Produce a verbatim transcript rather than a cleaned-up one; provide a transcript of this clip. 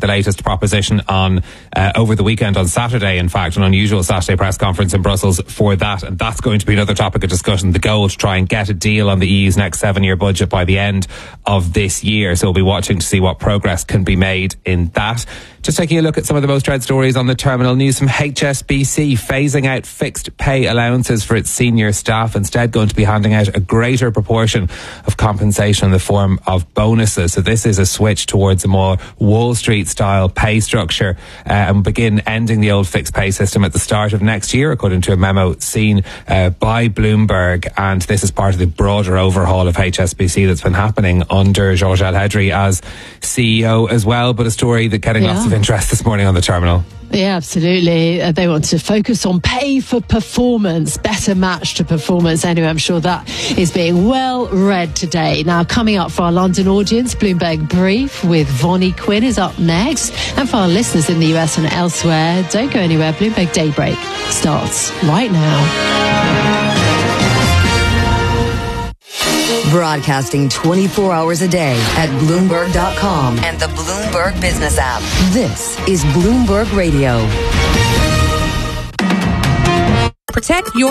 the latest proposition on uh, over the weekend on Saturday, in fact, an unusual Saturday press conference in Brussels for that. And that's going to be another topic of discussion. The goal to try and get a deal on the E U's next seven-year budget by the end of this year. So we'll be watching to see what progress can be made in that. Just taking a look at some of the most read stories on the terminal. News from H S B C phasing out fixed pay allowances for its senior staff, instead going to be handing out a greater proportion of compensation in the form of bonuses. So this is a switch towards a more Wall Street style pay structure uh, and begin ending the old fixed pay system at the start of next year, according to a memo seen uh, by Bloomberg. And this is part of the broader overhaul of H S B C that's been happening under Georges Alhedri as C E O as well. But a story that getting yeah. lots of interest this morning on the terminal. Yeah, absolutely. Uh, they want to focus on pay for performance, better match to performance. Anyway, I'm sure that is being well read today. Now, coming up for our London audience, Bloomberg Brief with Vonnie Quinn is up next. And for our listeners in the U S and elsewhere, don't go anywhere. Bloomberg Daybreak starts right now. Broadcasting twenty-four hours a day at Bloomberg dot com and the Bloomberg Business app. This is Bloomberg Radio. Protect your